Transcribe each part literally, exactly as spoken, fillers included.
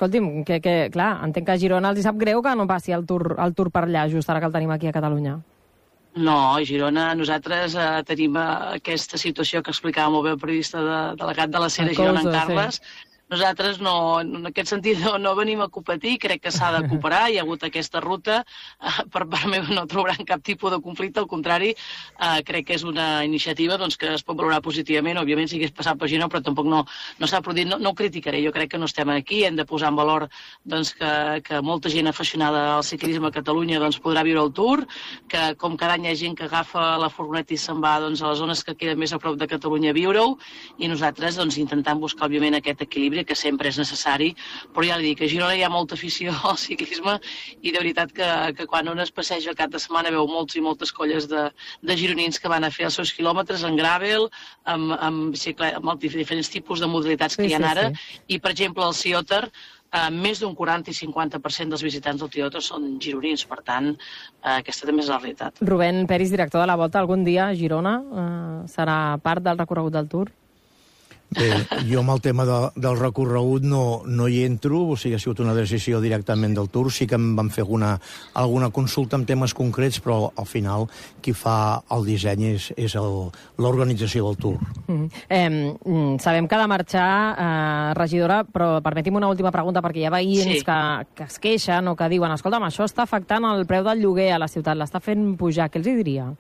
escolti'm, que, que, clar, entenc que a Girona els hi sap greu que no passi el Tour, el tour per allà, just ara que el tenim aquí a Catalunya. No, a Girona nosaltres eh, tenim eh, aquesta situació que explicava molt bé el periodista de, delegat de la Cera Girona, en Carles. Sí. Nosaltres no, en aquest sentit no, no venim a competir, crec que s'ha de cooperar, hi ha hagut aquesta ruta, eh, per part meva no trobaran cap tipus de conflicte, al contrari, eh, crec que és una iniciativa doncs, que es pot valorar positivament, òbviament si hagués passat per Girona, però tampoc no, no s'ha produït, no, no ho criticaré, jo crec que no estem aquí, hem de posar en valor doncs, que, que molta gent aficionada al ciclisme a Catalunya doncs, podrà viure el Tour, que com cada any hi ha gent que agafa la furgoneta i se'n va doncs, a les zones que queden més a prop de Catalunya a viure-ho, i nosaltres doncs, intentant buscar òbviament aquest equilibri que sempre és necessari, però ja li dic, a Girona hi ha molta afició al ciclisme i de veritat que, que quan un es passeja el cap de setmana veu molts i moltes colles de, de gironins que van a fer els seus quilòmetres en gravel, amb, amb, amb els diferents tipus de modalitats que sí, hi ha ara, sí, sí. I per exemple el Cioter, Uh, més d'un quaranta i cinquanta per cent dels visitants del Cioter són gironins, per tant, uh, aquesta també és la realitat. Rubén Peris, director de la Volta, algun dia a Girona uh, serà part del recorregut del Tour? Bé, jo amb el tema de, del recorregut no, no hi entro, o sigui, ha sigut una decisió directament del Tour, sí que em van fer alguna, alguna consulta amb temes concrets, però al final qui fa el disseny és, és l'organització del Tour. Mm. Eh, sabem que ha de marxar, eh, regidora, però permeti'm una última pregunta, perquè hi ha veïns sí. que, que es queixen o que diuen, escolta'm, això està afectant el preu del lloguer a la ciutat, l'està fent pujar, què els hi diria?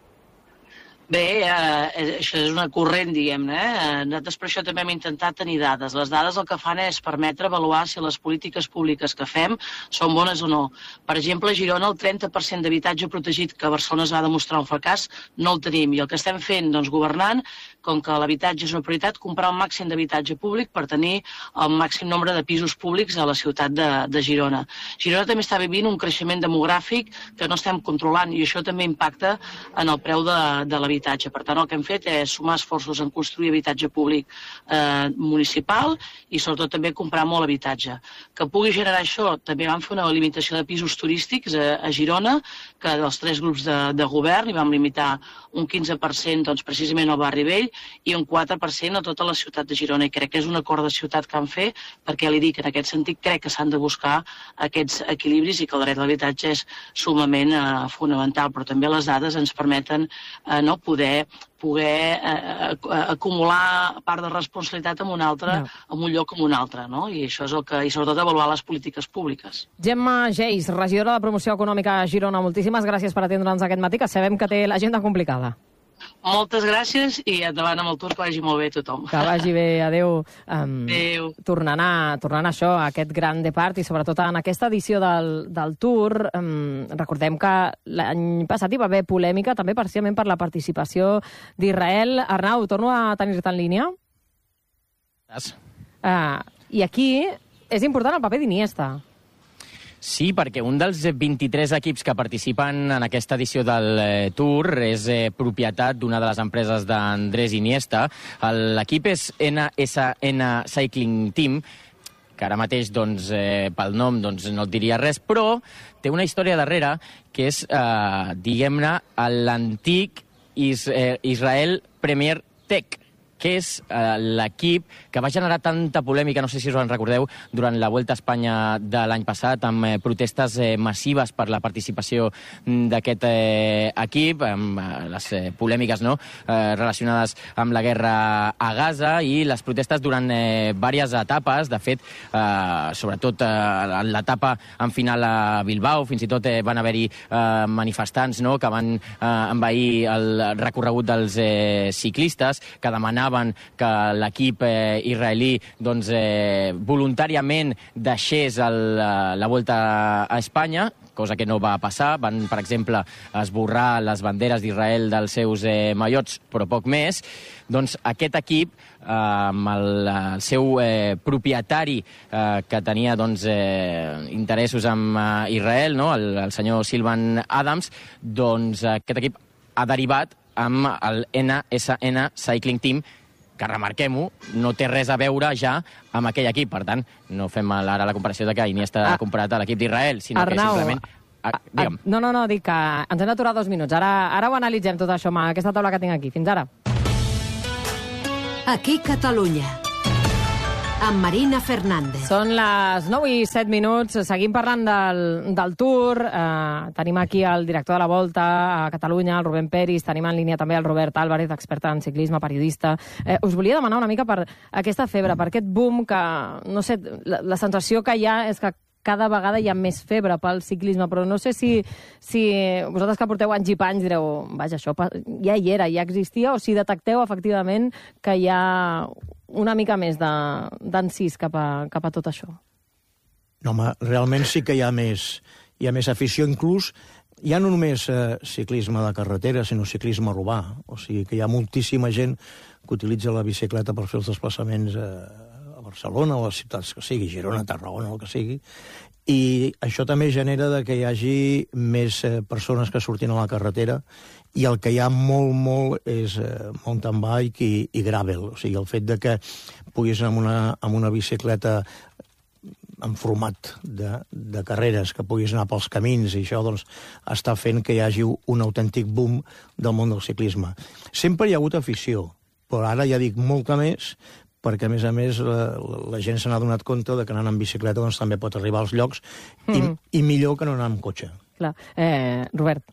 Bé, eh, això és una corrent, diguem-ne. Eh? Nosaltres per això també hem intentat tenir dades. Les dades el que fan és permetre avaluar si les polítiques públiques que fem són bones o no. Per exemple, a Girona el trenta per cent d'habitatge protegit que a Barcelona es va demostrar un fracàs no el tenim. I el que estem fent, doncs, governant, com que l'habitatge és una prioritat, comprar un màxim d'habitatge públic per tenir el màxim nombre de pisos públics a la ciutat de, de Girona. Girona també està vivint un creixement demogràfic que no estem controlant i això també impacta en el preu de, de l'habitatge. Per tant, el que hem fet és sumar esforços en construir habitatge públic eh, municipal i sobretot també comprar molt habitatge. Que pugui generar això, també vam fer una limitació de pisos turístics a, a Girona, que dels tres grups de, de govern hi vam limitar un quinze per cent doncs, precisament al barri vell i un quatre per cent a tota la ciutat de Girona. I crec que és un acord de ciutat que han fet, perquè li dic, en aquest sentit crec que s'han de buscar aquests equilibris i que el dret a l'habitatge és sumament eh, fonamental, però també les dades ens permeten eh, no, poder, poder eh, acumular part de responsabilitat en un altre, no. en un lloc com un altre, no? I això és el que, i sobretot avaluar les polítiques públiques. Gemma Geis, regidora de Promoció Econòmica a Girona, moltíssimes gràcies per atendre'ns aquest matí, que sabem que té l'agenda complicada. Moltes gràcies i endavant amb el Tour, que vagi molt bé a tothom. Que vagi bé, adeu. Um, adeu. Tornant a, tornant a això, a aquest gran depart i sobretot en aquesta edició del, del Tour, um, recordem que l'any passat hi va haver polèmica també parcialment per la participació d'Israel. Arnau, torno a tenir-te en línia. Uh, I aquí és important el paper d'Iniesta. Sí, perquè un dels vint-i-tres equips que participen en aquesta edició del eh, Tour és eh, propietat d'una de les empreses d'Andrés Iniesta. L'equip és N S N Cycling Team, que ara mateix, doncs, eh, pel nom doncs, no et diria res, però té una història darrere que és, eh, diguem-ne, l'antic is, eh, Israel Premier Tech, que és eh, l'equip que va generar tanta polèmica, no sé si us en recordeu, durant la Vuelta a Espanya de l'any passat, amb eh, protestes eh, massives per la participació d'aquest eh, equip, amb eh, les eh, polèmiques no? eh, relacionades amb la guerra a Gaza i les protestes durant eh, diverses etapes. De fet, eh, sobretot eh, en l'etapa en final a Bilbao, fins i tot eh, van haver-hi eh, manifestants no? que van eh, envair el recorregut dels eh, ciclistes, que demanaven que l'equip eh, israelí doncs, eh, voluntàriament deixés el, la Volta a Espanya, cosa que no va passar. Van, per exemple, esborrar les banderes d'Israel dels seus eh, maillots, però poc més. Doncs aquest equip, eh, amb el, el seu eh, propietari eh, que tenia doncs, eh, interessos amb eh, Israel, no? el, el senyor Sylvan Adams, doncs aquest equip ha derivat amb el N S N Cycling Team, que remarquem-ho, no té res a veure ja amb aquell equip. Per tant, no fem ara la comparació de que Iniesta ha comprat l'equip d'Israel, sinó Arnau, que simplement... Ah, digue'm. No, no, no, dic que ens hem d'aturar dos minuts. Ara, ara ho analitzem tot això amb aquesta taula que tinc aquí. Fins ara. Aquí Catalunya. amb Marina Fernández. Són les nou i set minuts. Seguim parlant del, del Tour. Eh, tenim aquí el director de la Volta a Catalunya, el Rubén Peris. Tenim en línia també el Robert Álvarez, expert en ciclisme, periodista. Eh, us volia demanar una mica per aquesta febre, per aquest boom que, no sé, la, la sensació que hi ha és que cada vegada hi ha més febre pel ciclisme, però no sé si, si vosaltres que porteu anys i panys direu, vaja, això ja hi era, ja existia, o si detecteu efectivament que hi ha una mica més d'encís cap, a, cap a tot això. No, home, realment sí que hi ha més, hi ha més afició, inclús ja no només eh, ciclisme de carretera, sinó ciclisme urbà. O sigui que hi ha moltíssima gent que utilitza la bicicleta per fer els desplaçaments eh, a Barcelona o a les ciutats que sigui, Girona, Tarragona, el que sigui, i això també genera de que hi hagi més eh, persones que surtin a la carretera, i el que hi ha molt, molt és eh, mountain bike i, i gravel. O sigui, el fet de que puguis anar amb una, amb una bicicleta en format de, de carreres, que puguis anar pels camins, i això doncs, està fent que hi hagi un autèntic boom del món del ciclisme. Sempre hi ha hagut afició, però ara ja dic molta més, perquè, a més a més, la, la gent se n'ha donat compte de que anant amb bicicleta doncs, també pot arribar als llocs, mm. i, i millor que no anar amb cotxe. Clar. Eh, Robert.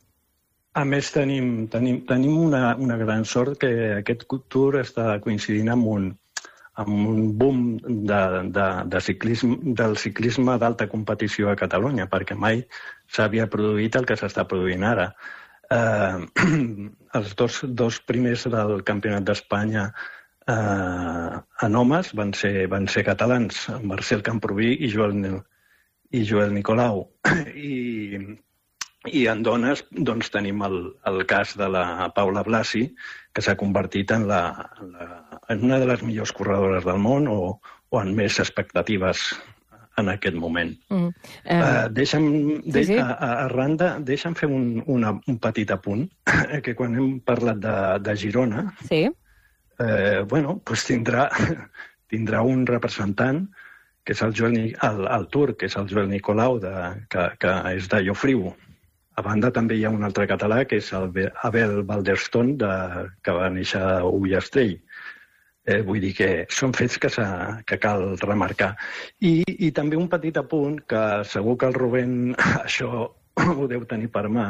A més, tenim, tenim, tenim una, una gran sort que aquest Tour està coincidint amb un, amb un boom de, de, de ciclisme, del ciclisme d'alta competició a Catalunya, perquè mai s'havia produït el que s'està produint ara. Eh, els dos, dos primers del Campionat d'Espanya eh, en homes van ser, van ser catalans, Marcel Camproví i Joel, i Joel Nicolau. I, i en dones doncs, tenim el, el cas de la Paula Blasi, que s'ha convertit en, la, en, la, en una de les millors corredores del món o, o en més expectatives en aquest moment. Mm. Eh... Uh, deixa'm, de, sí, sí. A, a Randa, deixa'm fer un, una, un petit apunt, que quan hem parlat de, de Girona, sí. eh, bueno, pues tindrà, tindrà un representant, que és el, Joel, el, el Tour, que és el Joel Nicolau, de, que, que és de Llofriu. A banda també hi ha un altre català, que és el Abel Valderstone, de, que va néixer a Ullastrell. Eh, vull dir que són fets que, que cal remarcar. I, I també un petit apunt, que segur que el Rubén això ho deu tenir per mà.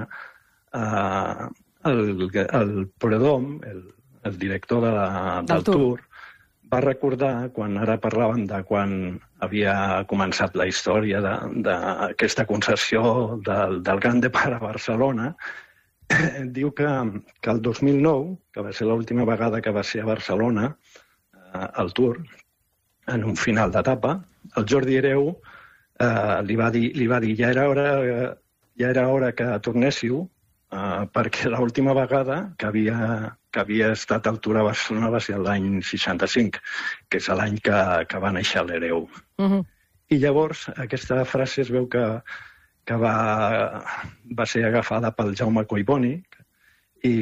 Eh, el, el Predom, el, el director de la, del, del Tour, Tour, va recordar, quan ara parlàvem de quan havia començat la història d'aquesta concessió del, del Gran Depart a Barcelona, eh, diu que, que el dos mil nou, que va ser l'última vegada que va ser a Barcelona, eh, al Tour, en un final d'etapa, el Jordi Hereu eh, li, va dir, li va dir ja era hora, eh, ja era hora que tornéssiu, eh, perquè l'última vegada que havia, que havia estat al Tour a Barcelona va ser l'any seixanta-cinc, que és l'any que, que va néixer l'Hereu. Uh-huh. I llavors aquesta frase es veu que, que va, va ser agafada pel Jaume Collboni, i,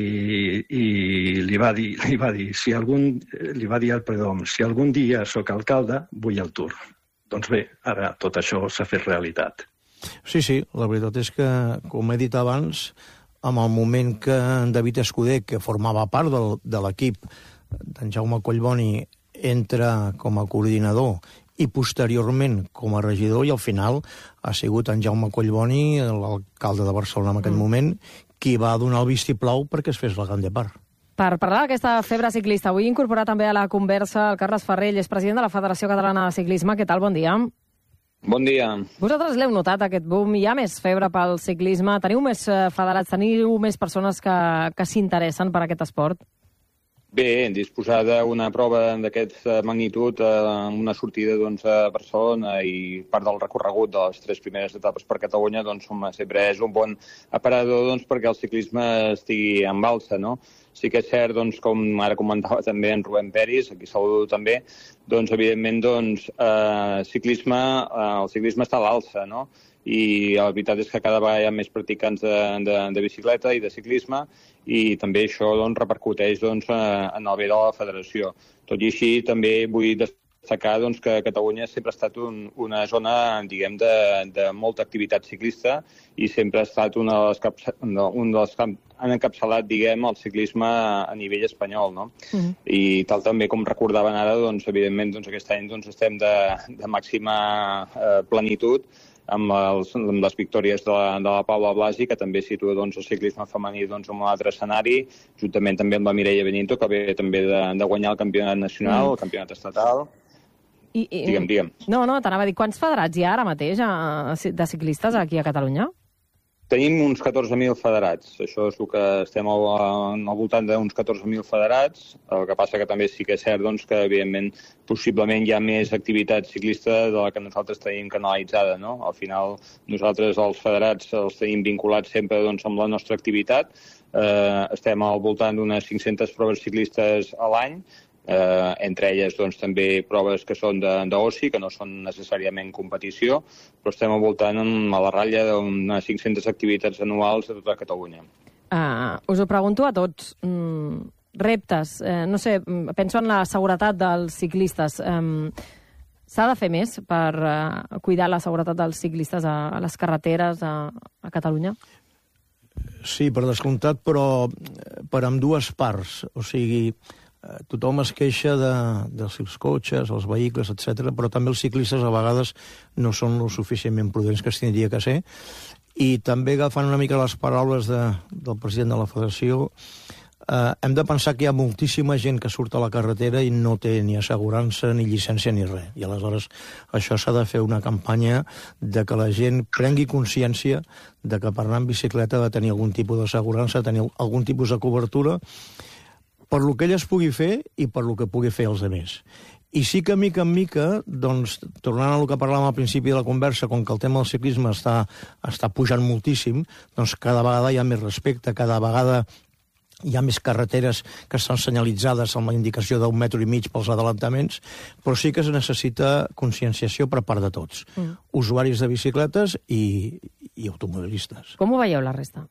i li va dir, li va dir, si algun, li va dir al Predom, si algun dia sóc alcalde, vull el Tour. Doncs bé, ara tot això s'ha fet realitat. Sí, sí, la veritat és que, com he dit abans, amb el moment que en David Escuder, que formava part del, de l'equip d'en Jaume Collboni, entra com a coordinador i posteriorment com a regidor, i al final ha sigut en Jaume Collboni, l'alcalde de Barcelona en aquell mm. moment, qui va donar el vistiplau perquè es fes la Gran Depart. Per parlar d'aquesta febre ciclista, vull incorporar també a la conversa el Carles Ferrell, és president de la Federació Catalana de Ciclisme. Què tal? Bon dia. Bon dia. Vosaltres l'heu notat, aquest boom? Hi ha més febre pel ciclisme? Teniu més federats, teniu més persones que, que s'interessen per aquest esport? Bé, disposar d'una prova d'aquesta magnitud, amb una sortida doncs, a Barcelona i part del recorregut de les tres primeres etapes per Catalunya, doncs, sempre és un bon aparador doncs, perquè el ciclisme estigui en alça, no? Sí que és cert, doncs, com ara comentava també en Rubén Peris, aquí saludo també, doncs, evidentment, doncs, eh, ciclisme, eh, el ciclisme està a l'alça, no? I la veritat és que cada vegada hi ha més practicants de, de, de bicicleta i de ciclisme, i també això doncs, repercuteix doncs, en el bé de la federació. Tot i així, també vull destacar destacar doncs, que Catalunya sempre ha estat un, una zona, diguem, de, de molta activitat ciclista i sempre ha estat una de les caps, no, un dels que han encapçalat, diguem, el ciclisme a nivell espanyol, no? Mm. I tal també com recordaven ara, doncs, evidentment, doncs, aquest any doncs, estem de, de màxima eh, plenitud amb, els, amb les victòries de la, de la Paula Blasi, que també situa doncs, el ciclisme femení doncs, en un altre escenari, juntament també amb la Mireia Benito, que ve també de, de guanyar el campionat nacional, mm. el campionat estatal. I, i, digue'm, digue'm. No, no, t'anava a dir, quants federats hi ha ara mateix a, de ciclistes aquí a Catalunya? Tenim uns catorze mil federats. Això és el que estem al, al voltant d'uns catorze mil federats. El que passa que també sí que és cert doncs, que, evidentment, possiblement hi ha més activitat ciclista de la que nosaltres tenim canalitzada. No? Al final, nosaltres, els federats, els tenim vinculats sempre doncs, amb la nostra activitat. Eh, estem al voltant d'unes cinc-centes proves ciclistes a l'any. Eh, entre elles doncs, també proves que són d'oci, que no són necessàriament competició, però estem al voltant a la ratlla d'unes cinc-centes activitats anuals a tota Catalunya. Uh, us ho pregunto a tots. Mm, reptes, eh, no sé, penso en la seguretat dels ciclistes. Um, S'ha de fer més per uh, cuidar la seguretat dels ciclistes a, a les carreteres a, a Catalunya? Sí, per descomptat, però per ambdues parts. O sigui, tothom es queixa de, dels cotxes, els vehicles, etcètera, però també els ciclistes a vegades no són lo suficientment prudents que es tindria que ser. I també agafant una mica les paraules de, del president de la Federació, eh, hem de pensar que hi ha moltíssima gent que surt a la carretera i no té ni assegurança, ni llicència, ni res. I aleshores això s'ha de fer una campanya de que la gent prengui consciència de que per anar en bicicleta ha de tenir algun tipus d'assegurança, tenir algun tipus de cobertura, per lo que ell es pugui fer i per lo que pugui fer els altres. I sí que, mica en mica, doncs, tornant a el que parlàvem al principi de la conversa, com que el tema del ciclisme està, està pujant moltíssim, doncs cada vegada hi ha més respecte, cada vegada hi ha més carreteres que estan senyalitzades amb la indicació d'un metre i mig pels adelantaments, però sí que es necessita conscienciació per part de tots. Mm. Usuaris de bicicletes i, i automobilistes. Com ho veieu la resta?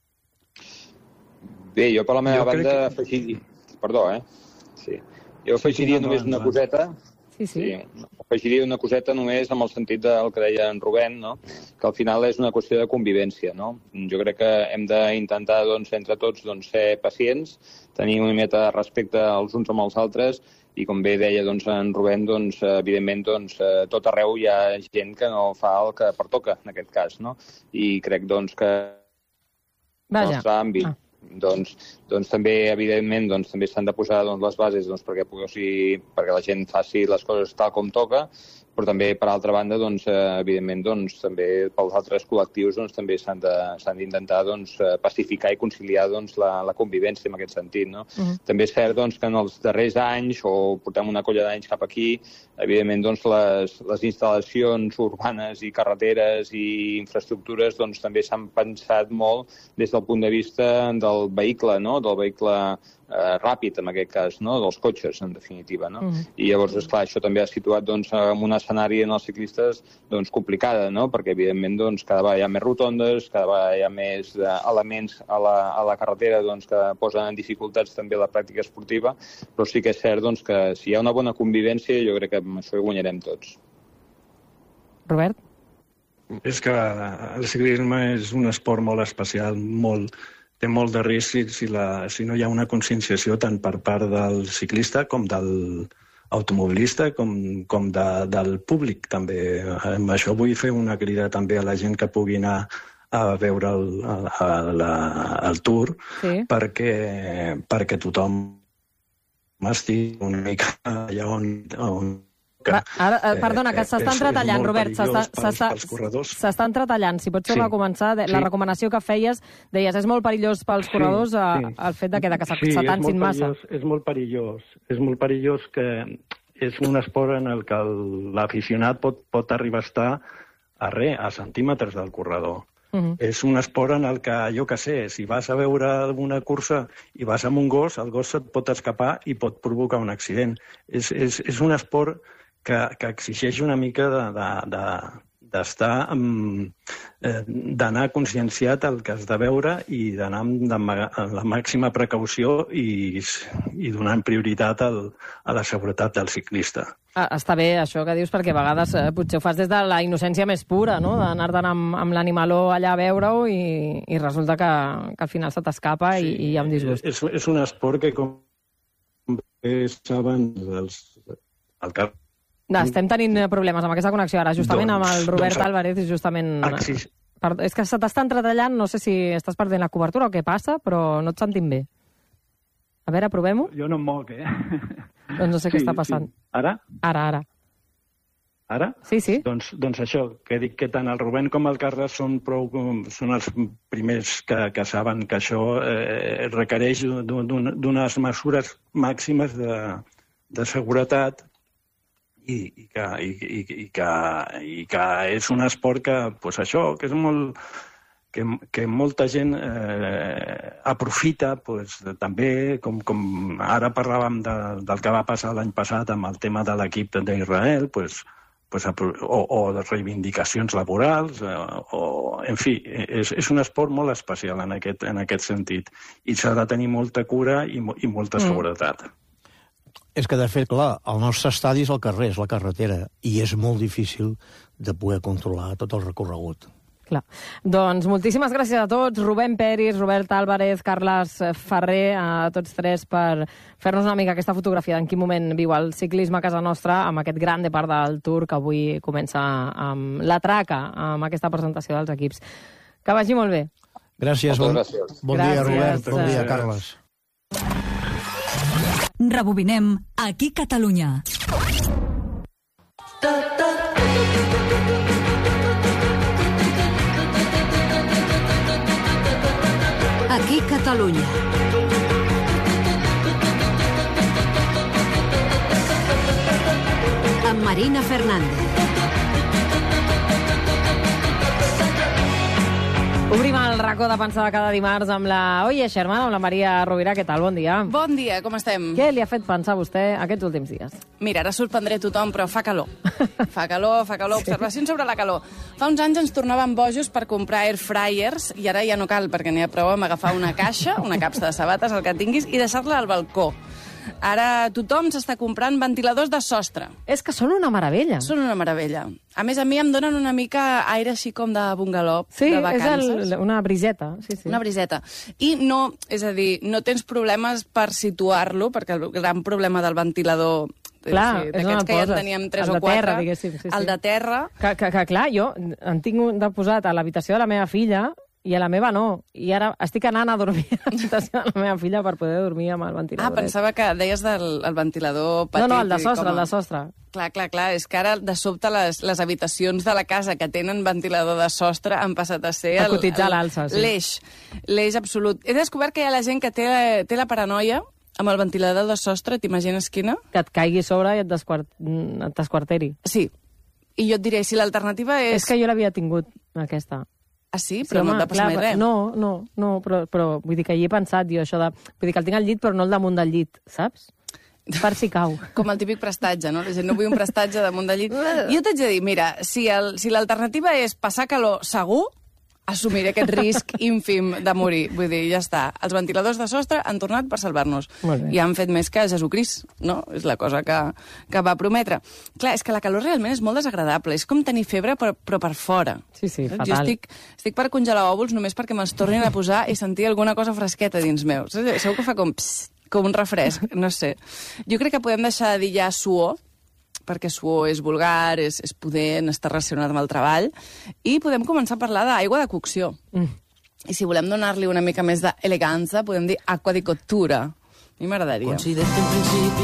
Bé, jo per la meva jo banda que... afegiria... Perdó, eh? Sí. Jo afegiria sí, sí, no, només no, una no. coseta. Sí, sí. sí. Afegiria una coseta només amb el sentit del que deia en Rubén, no? Que al final és una qüestió de convivència, no? Jo crec que hem d'intentar, doncs, entre tots, doncs, ser pacients, tenir una mica de respecte els uns amb els altres i, com bé deia doncs, en Rubén, doncs, evidentment, doncs, tot arreu hi ha gent que no fa el que pertoca, en aquest cas, no? I crec, doncs, que Vaja. el nostre àmbit ah. Doncs, doncs també, evidentment, doncs, també s'han de posar doncs, les bases doncs, perquè, posi, perquè la gent faci les coses tal com toca, però també, per altra banda, doncs, evidentment, doncs, també pels altres col·lectius doncs, també s'han d'intentar doncs, pacificar i conciliar doncs, la, la convivència en aquest sentit. No? Uh-huh. També és cert doncs, que en els darrers anys, o portem una colla d'anys cap aquí, evidentment doncs, les, les instal·lacions urbanes i carreteres i infraestructures doncs, també s'han pensat molt des del punt de vista del vehicle, no? del vehicle eh, ràpid, en aquest cas, no? dels cotxes, en definitiva. No? Uh-huh. I llavors, esclar, això també ha situat doncs, en un escenari en els ciclistes doncs, complicada, no? perquè, evidentment, doncs, cada vegada hi ha més rotondes, cada vegada hi ha més eh, elements a la, a la carretera doncs, que posen en dificultats també la pràctica esportiva, però sí que és cert doncs, que si hi ha una bona convivència, jo crec que amb això hi guanyarem tots. Robert? És que el ciclisme és un esport molt especial, molt, té molt de risc si, si, la, si no hi ha una conscienciació tant per part del ciclista com del automobilista com, com de, del públic també. Amb això vull fer una crida també a la gent que pugui anar a veure el, a, la, el Tour sí. perquè, perquè tothom estigui una mica allà on... on Va, ara, eh, perdona, que s'està entretallant, Robert. S'està entretallant. Si pots tornar sí. a començar, de, la sí. recomanació que feies, deies, és molt perillós pels corredors sí, sí. el fet de que, de que s'atansin sí, massa. És molt perillós. És molt perillós que és un esport en el que l'aficionat pot, pot arribar a estar a res, a centímetres del corredor. Uh-huh. És un esport en el que, jo que sé, si vas a veure alguna cursa i vas amb un gos, el gos et pot escapar i pot provocar un accident. És, és, és un esport que, que exigeix una mica de, de, de, d'estar eh, d'anar conscienciat el que has de veure i d'anar amb la màxima precaució i, i donant prioritat al, a la seguretat del ciclista. Ah, està bé això que dius, perquè a vegades eh, potser ho fas des de la innocència més pura, no? D'anar-te'n amb, amb l'animaló allà a veure-ho i, i resulta que, que al final se t'escapa sí, i, i hi ha un disgust. És, és un esport que, com bé saben els, el cap... No, estem tenint problemes amb aquesta connexió ara, justament doncs, amb el Robert doncs, Álvarez, i justament... Axis. Perdó, és que se t'està entretallant, no sé si estàs perdent la cobertura o què passa, però no et sentim bé. A veure, provem-ho? Jo no em moc, eh? Doncs no sé sí, què està passant. Sí. Ara? Ara, ara. Ara? Sí, sí. Doncs, doncs això, que dic que tant el Rubén com el Carles són, prou, són els primers que, que saben que això eh, requereix d'unes mesures màximes de, de seguretat i, i, que, i, i, i, que, i que és un esport que, pues això, que és molt... Que, que molta gent eh, aprofita pues, també, com, com ara parlàvem de, del que va passar l'any passat amb el tema de l'equip d'Israel, pues, pues, o, o de reivindicacions laborals, eh, o, en fi, és, és un esport molt especial en aquest, en aquest sentit, i s'ha de tenir molta cura i, i molta seguretat. Mm. És que, de fet, clar, el nostre estadi és el carrer, és la carretera, i és molt difícil de poder controlar tot el recorregut. Clar. Doncs moltíssimes gràcies a tots, Rubén Peris, Robert Álvarez, Carles Ferrer, a tots tres per fer-nos una mica aquesta fotografia d'en quin moment viu el ciclisme a casa nostra amb aquest gran depart del Tour que avui comença amb la traca, amb aquesta presentació dels equips. Que vagi molt bé. Gràcies. Bon, gràcies. bon dia, Robert. Bon dia, Carles. Rebobinem aquí Catalunya. Aquí Catalunya. Amb Marina Fernández. Obrim el racó de pensar de cada dimarts amb la Oye Sherman, amb la Maria Rovira. Què tal? Bon dia. Bon dia, com estem? Què li ha fet pensar a vostè aquests últims dies? Mira, ara sorprendré tothom, però fa calor. Fa calor, fa calor. Sí. Observacions sobre la calor. Fa uns anys ens tornàvem bojos per comprar air fryers i ara ja no cal, perquè n'hi ha prou amb agafar una caixa, una capsa de sabates, el que tinguis, i deixar-la al balcó. Ara tothom s'està comprant ventiladors de sostre. És que són una meravella. Són una meravella. A més, a mi em donen una mica aire així com de bungalop, sí, de vacances. Sí, és el, una briseta. Sí, sí. Una briseta. I no, és a dir, no tens problemes per situar-lo, perquè el gran problema del ventilador... Clar, sí, d'aquests que ja en teníem tres o quatre, terra, diguéssim. Sí, sí. El de terra... Que, que, que clar, jo en tinc un de posat a l'habitació de la meva filla i a la meva no. I ara estic anant a dormir a l'habitació de la meva filla per poder dormir amb el ventilador. Ah, pensava que deies del el ventilador petit. No, no, el de sostre, com... el de sostre. Clar, clar, clar. És que ara, de sobte, les, les habitacions de la casa que tenen ventilador de sostre han passat a ser... A cotitzar l'alça, sí. L'eix. L'eix absolut. He descobert que hi ha la gent que té, té la paranoia amb el ventilador de sostre, t'imagines quina? Que et caigui a sobre i et desquarteri. Sí. I jo et diré, si l'alternativa és... És que jo l'havia tingut, aquesta. Ah, sí? Però sí, no home, t'ha passat mai res. No, no, no, però, però vull dir que hi he pensat, jo, això de... Vull dir que el tinc al llit, però no el damunt del llit, saps? Per si cau. Com el típic prestatge, no? La gent no vull un prestatge damunt del llit. Jo t'haig de dir, mira, si el, si l'alternativa és passar calor segur, assumiré aquest risc ínfim de morir. Vull dir, ja està. Els ventiladors de sostre han tornat per salvar-nos. I han fet més que Jesucrist, no? És la cosa que, que va prometre. Clar, és que la calor realment és molt desagradable. És com tenir febre, però, però per fora. Sí, sí, fatal. Jo estic, estic per congelar òvuls només perquè me'ls tornin a posar i sentir alguna cosa fresqueta dins meu. Segur que fa com, pss, com un refresc, no sé. Jo crec que podem deixar de dir ja suor, perquè suor és vulgar, és, és pudent, està relacionat amb el treball, i podem començar a parlar d'aigua de cocció. Mm. I si volem donar-li una mica més d'elegància, podem dir aqua di cottura. A mi m'agradaria. Considero que en principi